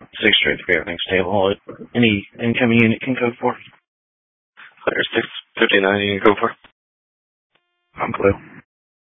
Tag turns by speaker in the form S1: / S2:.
S1: 633, everything's stable. Any incoming unit can code for?
S2: Player 659, you can go for.
S1: I'm blue.